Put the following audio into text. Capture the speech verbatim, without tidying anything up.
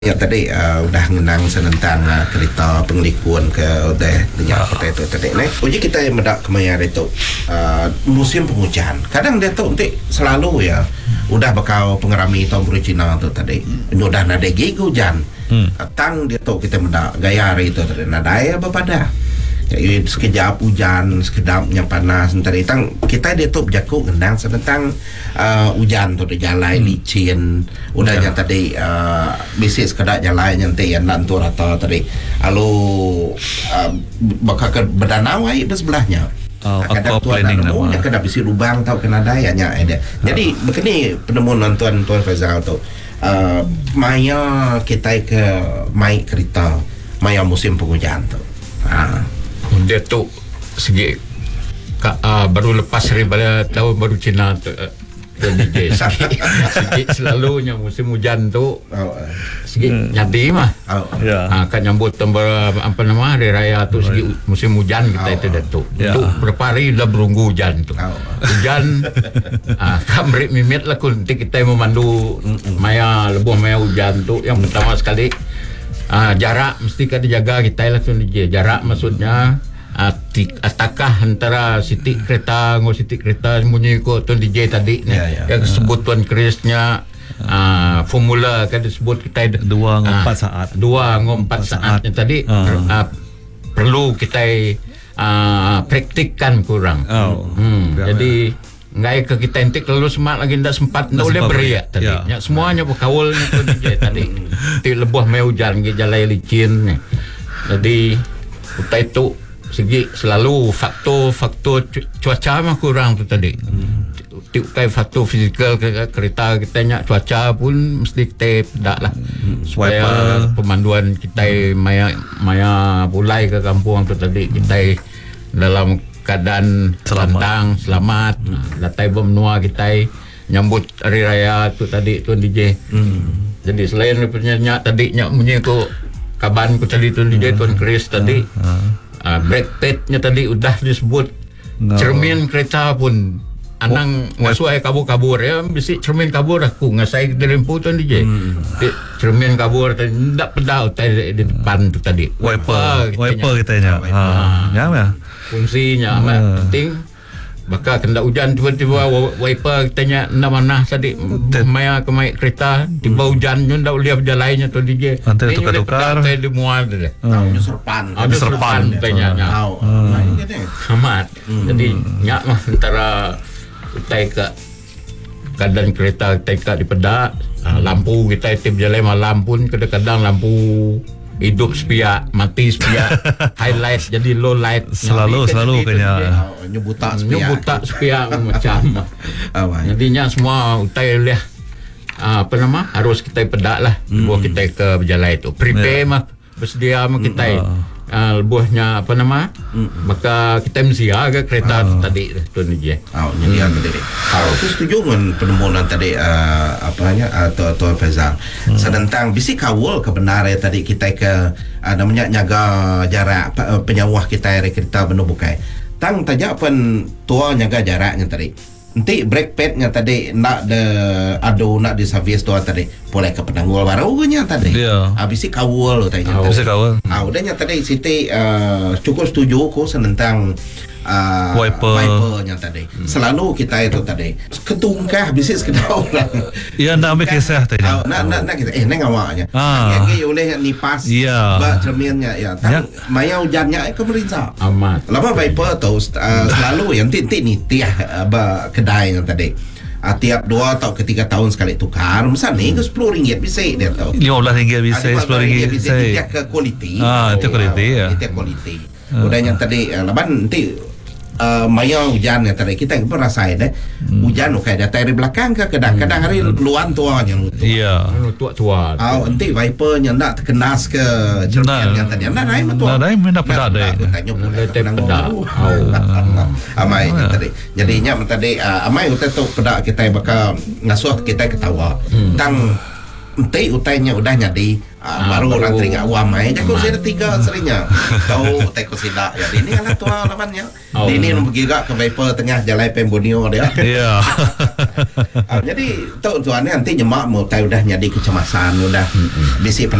Ya tadi uh, udah ngenang senentang uh, kereta pengelikuan ke udah dengan kota itu tadi nih. Uji kita yang mendak kemaya itu uh, musim penghujan. Kadang dia tu nanti selalu ya udah bakal pengerami tahun baru Cina tu tadi. Udah nada gigi hujan. Hmm. Tang dia tu kita mendak gaya hari itu tadi nada ya bepada. Jadi sekejap hujan, sekedapnya panas. Ntar itang kita dia tu berjaku ngendang senentang uh, hujan tu di jalan hmm. licin. Udahnya yeah. tadi uh, bisik sekedap jalan nanti yang nanti rata tadi. Lalu uh, bakal ke berdanau air di sebelahnya. Oh, kadang tuan nak nemu, yang kadang bisi lubang tau kena dayanya ada. Jadi oh. begini penemuan tuan tuan Faizal tu. Uh, maya kita ke mai kereta, maya musim penghujan tu. Ha. Dia tu segi ka, uh, baru lepas daripada tahun baru Cina tu uh, D J segi, segi selalunya musim hujan tu oh, uh. segi hmm. nyadi mah oh, uh. yeah. uh, kan nyambut tambah apa nama hari raya tu segi oh, musim hujan kita oh, itu dah tu yeah. tu berapa hari dah berunggu hujan tu oh, uh. hujan uh, kamrik mimit lah nanti kita memandu mm-mm. maya lebuh maya hujan tu yang pertama sekali Uh, jarak mesti kita jaga kita lah tu dia jarak maksudnya uh, tik, atakah antara siti kereta ngau siti kereta sembunyi ko tu D J tadi yeah, yeah. yang sebut tuan Krisnya uh, formula kan disebut kita dua ngau empat uh, saat dua ngau empat saat yang tadi uh. Uh, perlu kita uh, praktikkan kurang oh. hmm, jadi ngai ke kita entik lalu semak lagi ndak sempat ndak boleh beriak tadi ya. Ya, semuanya berkawalnya tu dia tadi ti lebuh mai hujan ke jalan licin ni. Jadi kita itu segi selalu faktor-faktor cuaca mah kurang tu tadi hmm. tiup kai faktor fizikal ke kereta kita nya cuaca pun mesti kita dak lah hmm. supaya Swiper. Pemanduan kita hmm. maya maya pulai ke kampung tu tadi kita dalam keadaan selamat selamat hmm. latai bermenua kita nyambut hari raya tu tadi tuan D J hmm. jadi selain penyanyi tadi nyak bunyi ko kaban ko tadi tuan D J hmm. tuan Chris tadi hmm. uh, brake pad-nya tadi udah disebut no. cermin kereta pun anang oh, ngasuai kabur-kabur ya bisi cermin kabur aku ngasai di lempu tuan D J hmm. di, cermin kabur tadi ndak pedau tadi di depan tu tadi wiper wiper kitanya ha ya ya fungsinya amat uh. penting bakal kena hujan tiba-tiba wiper kitanya nak mana tadi maya ke mai kereta tiba hmm. hujan nyu ndak boleh berjalannya tu D J nanti tukar-tukar tadi mual dah tahu serpan ada serpan tanya tahu amat jadi nyak mah antara utai ke keadaan kereta kita di pedak hmm. lampu kita tip jalan malam pun kadang-kadang lampu hidup sepia mati sepia highlight jadi low light selalu selalu kena nyebutak sepia nyebutak sepia macam jadinya semua utai lihat uh, apa nama harus kita pedak lah hmm. buat kita ke berjalan itu prepare yeah. mah bersedia mah kita hmm. uh, lebuhnya apa nama hmm. maka kita mesti agak kereta oh. tadi tu ni je oh jadi hmm. tadi kalau aku setuju dengan penemuan tadi uh, apanya atau uh, Tuan Faizal hmm. sedentang bisi kawal kebenaran tadi kita ke uh, namanya nyaga jarak uh, penyawah kita kereta benar bukai tang tajak pun tua nyaga jaraknya tadi nanti brake pad-nya tadi nak de ado nak di service tu tadi boleh ke penanggul baru nya tadi yeah. habis kawal tadi oh. habis kawal ah udahnya tadi Siti uh, cukup setuju ko senentang uh, wiper wiper-nya tadi hmm. selalu kita itu tadi ketungkah bisik sekedau lah ya nak ambil kisah tadi uh, nak nak nak kita eh neng awaknya ah. yang oleh nipas yeah. ba cerminnya ya tang yeah. maya hujannya ke berita amat lama wiper tu uh, selalu yang tinti ni tiah uh, ba kedai yang tadi uh, tiap dua atau ketiga tahun sekali tukar misal ni ke sepuluh ringgit bisa dia tahu lima belas ringgit bisa sepuluh ringgit bisa dia ke kualiti ah itu kualiti ya itu kualiti udahnya tadi uh, laban nanti Uh, maya hujan ya tadi kita pun rasain deh hmm. hujan oke ada dari belakang ke kadang-kadang hari luan tua yang iya tua-tua oh nanti wipernya nak terkenas ke cermin yang tadi nak naik betul nak naik mana pedak deh tanya boleh tenang pedak amai tadi jadinya tadi amai kita tu pedak kita bakal ngasuh kita ketawa tang Nanti utainya udah jadi uh, Ah, baru orang baru. teringat awam aja. Jadi Aman. saya ada tiga serinya. Tahu utai ko sila ya. Ini alah tua namanya. Oh. Ini nu pergi gak ke Viper tengah jalan Pembonio dia. Ya. Ah, jadi tahu tuannya nanti nyemak mau tahu udah jadi kecemasan udah bisi